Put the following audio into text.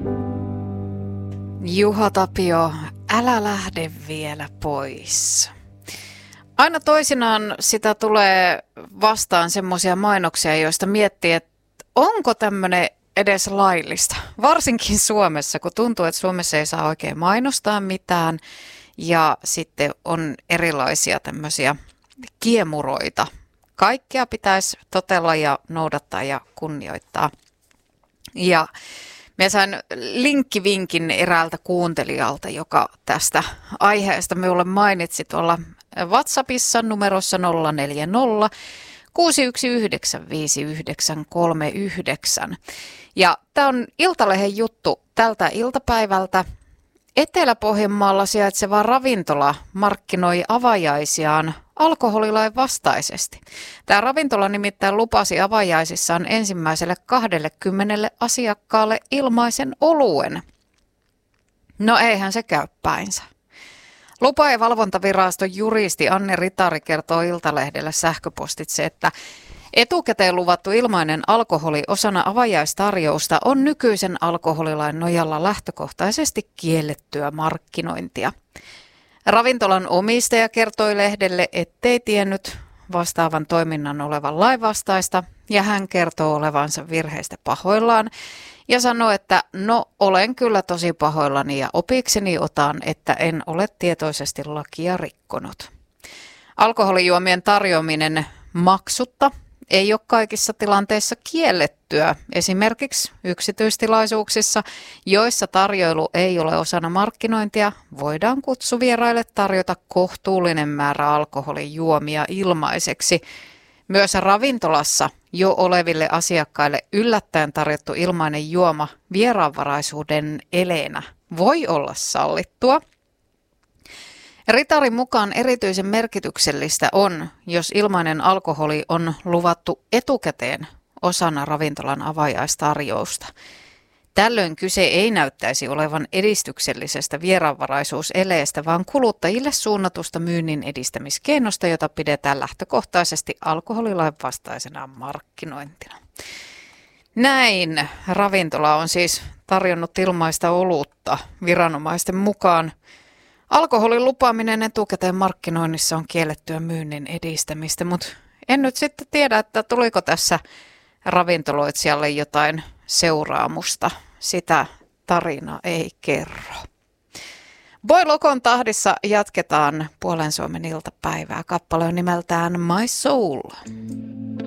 Juha Tapio, älä lähde vielä pois. Aina toisinaan sitä tulee vastaan semmoisia mainoksia, joista miettii, että onko tämmöinen edes laillista. Varsinkin Suomessa, kun tuntuu, että Suomessa ei saa oikein mainostaa mitään ja sitten on erilaisia tämmöisiä kiemuroita. Kaikkea pitäisi totella ja noudattaa ja kunnioittaa. Ja minä sain linkkivinkin eräältä kuuntelijalta, joka tästä aiheesta minulle mainitsi tuolla WhatsAppissa numerossa 040 619 5939. Ja tämä on Iltalehden juttu tältä iltapäivältä. Etelä-Pohjanmaalla sijaitseva ravintola markkinoi avajaisiaan alkoholilain vastaisesti. Tämä ravintola nimittäin lupasi avajaisissaan ensimmäiselle 20 asiakkaalle ilmaisen oluen. No eihän se käy päinsä. Lupa- ja valvontaviraston juristi Anne Ritari kertoo Iltalehdelle sähköpostitse, että etukäteen luvattu ilmainen alkoholi osana avajaistarjousta on nykyisen alkoholilain nojalla lähtökohtaisesti kiellettyä markkinointia. Ravintolan omistaja kertoi lehdelle, ettei tiennyt vastaavan toiminnan olevan lainvastaista ja hän kertoo olevansa virheistä pahoillaan ja sanoi, että no olen kyllä tosi pahoillani ja opikseni otan, että en ole tietoisesti lakia rikkonut. Alkoholijuomien tarjoaminen maksutta ei ole kaikissa tilanteissa kiellettyä. Esimerkiksi yksityistilaisuuksissa, joissa tarjoilu ei ole osana markkinointia, voidaan kutsuvieraille tarjota kohtuullinen määrä alkoholijuomia ilmaiseksi. Myös ravintolassa jo oleville asiakkaille yllättäen tarjottu ilmainen juoma vieraanvaraisuuden eleenä voi olla sallittua. Ritarin mukaan erityisen merkityksellistä on, jos ilmainen alkoholi on luvattu etukäteen osana ravintolan avajaistarjousta. Tällöin kyse ei näyttäisi olevan edistyksellisestä vieraanvaraisuuseleestä, vaan kuluttajille suunnatusta myynnin edistämiskeinosta, jota pidetään lähtökohtaisesti alkoholilain vastaisena markkinointina. Näin ravintola on siis tarjonnut ilmaista olutta viranomaisten mukaan. Alkoholin lupaaminen etukäteen markkinoinnissa on kiellettyä myynnin edistämistä, mutta en nyt sitten tiedä, että tuliko tässä ravintoloitsijalle jotain seuraamusta. Sitä tarina ei kerro. Boy Lokon tahdissa jatketaan Puolen Suomen iltapäivää. Kappale on nimeltään My Soul.